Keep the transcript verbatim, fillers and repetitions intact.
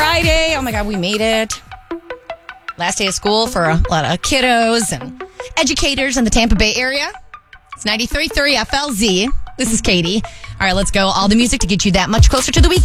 Friday. Oh my God, we made it. Last day of school for a lot of kiddos and educators in the Tampa Bay area. It's ninety-three point three F L Z. This is Katie. All right, let's go. All the music to get you that much closer to the weekend.